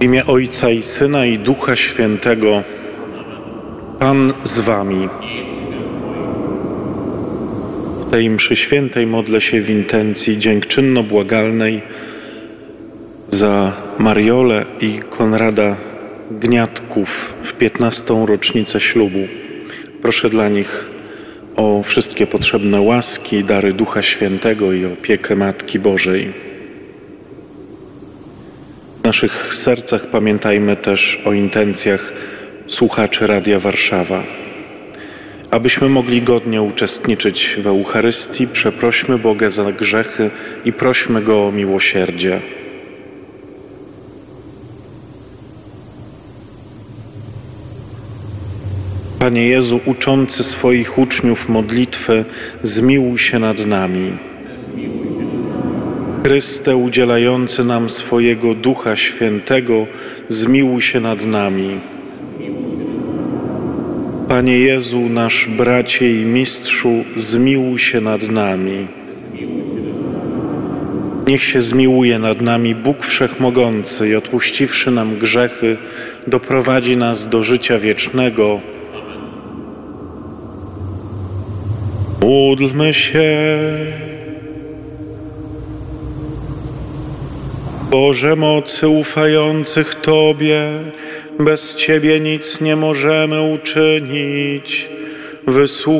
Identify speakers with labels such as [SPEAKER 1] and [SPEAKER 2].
[SPEAKER 1] W imię Ojca i Syna i Ducha Świętego. Pan z wami. W tej mszy świętej modlę się w intencji dziękczynno-błagalnej za Mariolę i Konrada Gniatków w 15. rocznicę ślubu. Proszę dla nich o wszystkie potrzebne łaski, dary Ducha Świętego i opiekę Matki Bożej. W naszych sercach pamiętajmy też o intencjach słuchaczy Radia Warszawa. Abyśmy mogli godnie uczestniczyć w Eucharystii, przeprośmy Boga za grzechy i prośmy Go o miłosierdzie. Panie Jezu, uczący swoich uczniów modlitwy, zmiłuj się nad nami. Chryste, udzielający nam swojego Ducha Świętego, zmiłuj się nad nami. Panie Jezu, nasz bracie i mistrzu, zmiłuj się nad nami. Niech się zmiłuje nad nami Bóg Wszechmogący i odpuściwszy nam grzechy, doprowadzi nas do życia wiecznego. Módlmy się. Boże mocy ufających Tobie, bez Ciebie nic nie możemy uczynić. Wysłuchaj